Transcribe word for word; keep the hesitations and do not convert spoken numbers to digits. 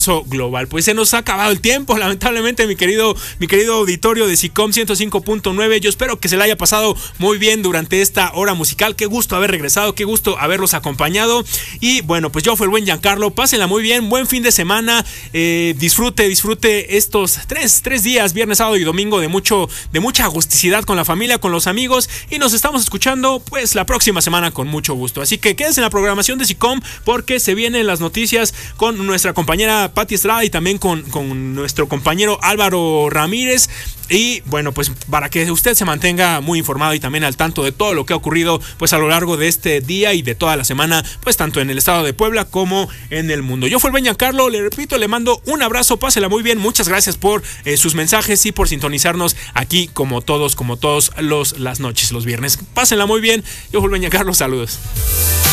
global. Pues se nos ha acabado el tiempo, lamentablemente, mi querido, mi querido auditorio de SICOM ciento cinco punto nueve. Yo espero que se la haya pasado muy bien durante esta hora musical. Qué gusto haber regresado, qué gusto haberlos acompañado. Y bueno, pues yo fui el buen Giancarlo. Pásenla muy bien, buen fin de semana. Eh, disfrute, disfrute estos tres, tres días, viernes, sábado y domingo, de mucho, de mucha agusticidad con la familia, con los amigos. Y nos estamos escuchando pues la próxima semana con mucho gusto. Así que quédense en la programación de SICOM, porque se vienen las noticias con nuestra compañera Pati Estrada y también con, con nuestro compañero Álvaro Ramírez. Y bueno, pues para que usted se mantenga muy informado y también al tanto de todo lo que ha ocurrido pues a lo largo de este día y de toda la semana, pues tanto en el estado de Puebla como en el mundo. Yo fui el buen Giancarlo, le repito, le mando un abrazo, pásela muy bien, muchas gracias por eh, sus mensajes y por sintonizarnos aquí como todos, como todos los las noches, los viernes. Pásenla muy bien, yo fui el buen Giancarlo, saludos.